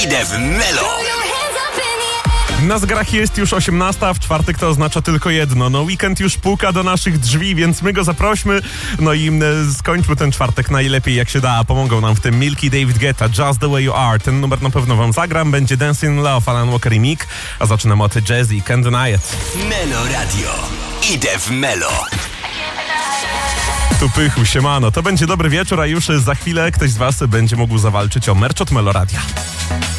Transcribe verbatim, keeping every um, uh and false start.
Idę w Melo. Na zegarach jest już osiemnasta, w czwartek to oznacza tylko jedno. No weekend już puka do naszych drzwi, więc my go zaprośmy. No i e, skończmy ten czwartek najlepiej jak się da. Pomogą nam w tym Milky, David Guetta, Just the Way You Are. Ten numer na pewno wam zagram. Będzie Dancing in Love, Alan Walker i Meek. A zaczynamy od Jazzy, Can't Deny It. Melo Radio. Idę w Melo. Tu Pychu, siemano. To będzie dobry wieczór, a już za chwilę ktoś z was będzie mógł zawalczyć o merch od Melo Radia.